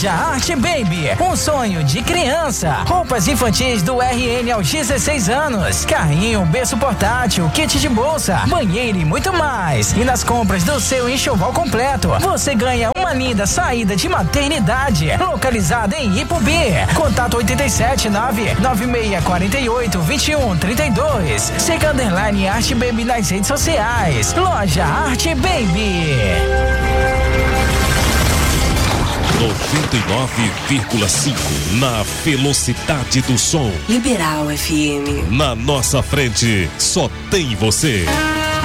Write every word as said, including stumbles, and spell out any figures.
Loja Art Baby, um sonho de criança. Roupas infantis do R N aos dezesseis anos. Carrinho, berço portátil, kit de bolsa, banheiro e muito mais. E nas compras do seu enxoval completo, você ganha uma linda saída de maternidade. Localizada em Ipubi. Contato oito sete nove nove seis quatro oito dois um três dois. Siga underline Art Baby nas redes sociais. Loja Art Baby. noventa e nove vírgula cinco na velocidade do som. Liberal F M. Na nossa frente, só tem você.